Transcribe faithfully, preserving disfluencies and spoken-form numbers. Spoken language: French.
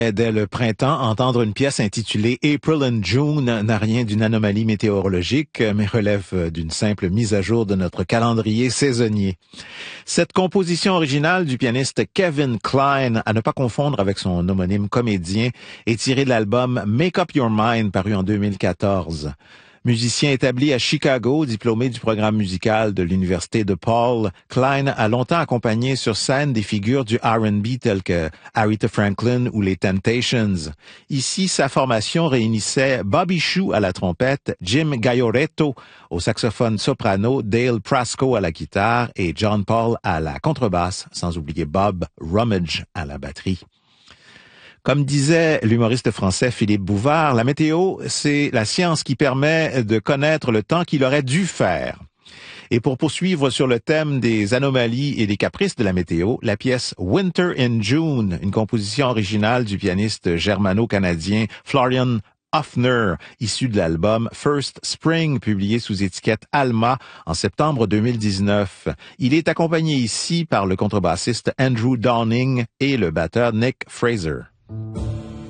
Dès le printemps, entendre une pièce intitulée April and June n'a rien d'une anomalie météorologique, mais relève d'une simple mise à jour de notre calendrier saisonnier. Cette composition originale du pianiste Kevin Kline, à ne pas confondre avec son homonyme comédien, est tirée de l'album Make Up Your Mind, paru en deux mille quatorze. Musicien établi à Chicago, diplômé du programme musical de l'Université de Paul, Kline a longtemps accompagné sur scène des figures du R and B telles que Aretha Franklin ou les Temptations. Ici, sa formation réunissait Bobby Shue à la trompette, Jim Gaioretto au saxophone soprano, Dale Prasko à la guitare et John Paul à la contrebasse, sans oublier Bob Rummage à la batterie. Comme disait l'humoriste français Philippe Bouvard, la météo, c'est la science qui permet de connaître le temps qu'il aurait dû faire. Et pour poursuivre sur le thème des anomalies et des caprices de la météo, la pièce Winter in June, une composition originale du pianiste germano-canadien Florian Hoffner, issu de l'album First Spring, publié sous étiquette Alma en septembre deux mille dix-neuf. Il est accompagné ici par le contrebassiste Andrew Downing et le batteur Nick Fraser.